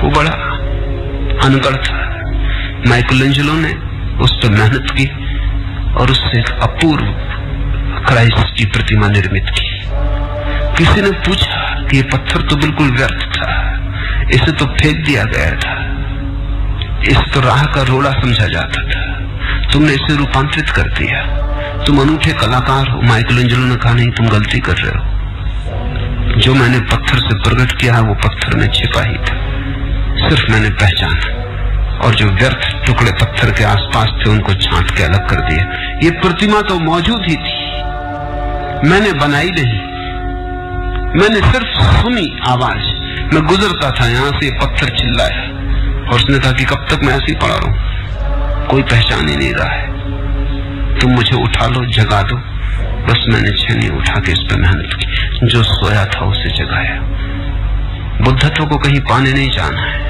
वो बड़ा अनगढ़ था। माइकलएंजेलो ने उस पर मेहनत की और उससे एक अपूर्व क्राइस्ट की प्रतिमा निर्मित की। किसी ने पूछा कि ये पत्थर तो बिल्कुल व्यर्थ था, इसे तो फेंक दिया गया था, इसे तो राह का रोड़ा समझा जाता था, तुमने इसे रूपांतरित कर दिया, तुम अनूठे कलाकार हो। माइकलएंजेलो ने कहा, नहीं, तुम गलती कर रहे हो। जो मैंने पत्थर से प्रकट किया है वो पत्थर में छिपा ही था, सिर्फ मैंने पहचाना, और जो व्यर्थ टुकड़े पत्थर के आसपास थे उनको छांट के अलग कर दिया। ये प्रतिमा तो मौजूद ही थी, मैंने बनाई नहीं, मैंने सिर्फ सुनी आवाज। मैं गुजरता था, यहां से पत्थर चिल्लाया और उसने कहा कि कब तक मैं ऐसे ही पड़ा रहूं, कोई पहचान ही नहीं रहा है, तुम मुझे उठा लो, जगा दो। बस मैंने छेनी उठा के इस पर मेहनत की, जो सोया था उसे जगाया। बुद्धत्व को कहीं पाने नहीं जाना है,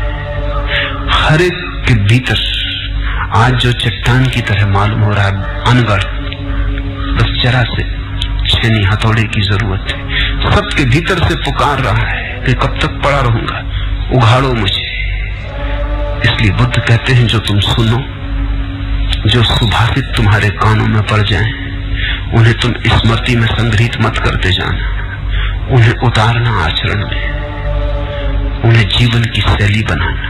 हर एक के भीतर आज जो चट्टान की तरह मालूम हो रहा है अनगढ़, बस जरा से छेनी हथौड़े की जरूरत है। सबके भीतर से पुकार रहा है कि कब तक पड़ा रहूंगा, उघाड़ो मुझे। इसलिए बुद्ध कहते हैं, जो तुम सुनो, जो सुभाषित तुम्हारे कानों में पड़ जाएं, उन्हें तुम स्मृति में संग्रहित मत करते जाना, उन्हें उतारना आचरण में, उन्हें जीवन की शैली बनाना।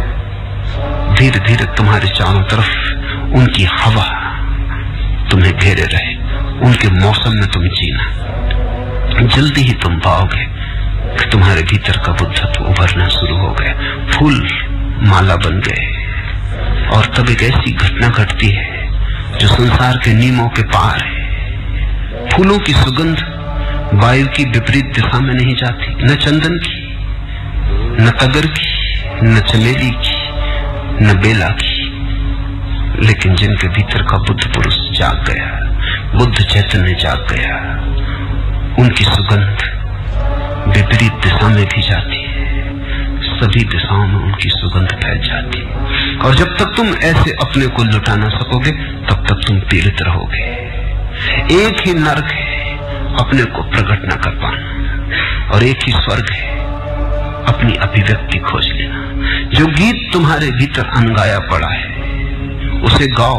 धीरे धीरे तुम्हारे चारों तरफ उनकी हवा तुम्हें घेरे रहे, उनके मौसम में तुम जीना। जल्दी ही तुम पाओगे कि तुम्हारे भीतर का बुद्धत्व उभरना शुरू हो गया, फूल माला बन गए। और तब एक ऐसी घटना घटती है जो संसार के नियमों के पार है। फूलों की सुगंध वायु की विपरीत दिशा में नहीं जाती, न चंदन की, न तगर की, न चमेली की, न बेला की, लेकिन जिनके भीतर का बुद्ध पुरुष जाग गया, बुद्ध चैतन्य जाग गया, उनकी सुगंध विपरीत दिशा में भी जाती है, सभी दिशाओं में उनकी सुगंध फैल जाती है। और जब तक तुम ऐसे अपने को लुटा ना सकोगे तब तक तुम पीड़ित रहोगे। एक ही नरक है अपने को प्रकट न कर पाना, और एक ही स्वर्ग है अपनी अभिव्यक्ति खोज लेना। जो गीत तुम्हारे भीतर अनगाया पड़ा है उसे गाओ,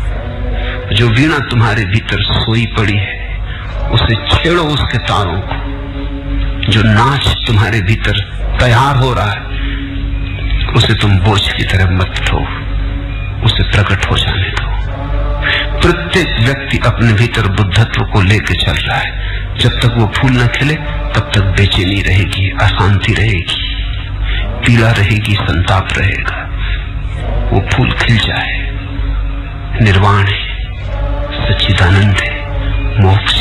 जो वीणा तुम्हारे भीतर सोई पड़ी है उसे छेड़ो उसके तारों को, जो नाच तुम्हारे भीतर तैयार हो रहा है उसे तुम बोझ की तरह मत लो, उसे प्रकट हो जाने दो। प्रत्येक व्यक्ति अपने भीतर बुद्धत्व को लेके चल रहा है। जब तक वो फूल न खिले तब तक बेचैनी रहेगी, अशांति रहेगी, पीड़ा रहेगी, संताप रहेगा। वो फूल खिल जाए, निर्वाण है, सच्चिदानंद है, मोक्ष